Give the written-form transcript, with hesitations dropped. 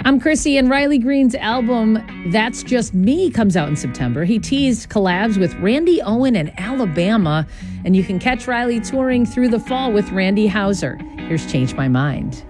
I'm Chrissy, and Riley Green's album, That's Just Me, comes out in September. He teased collabs with Randy Owen and Alabama, and you can catch Riley touring through the fall with Randy Houser. Here's Change My Mind.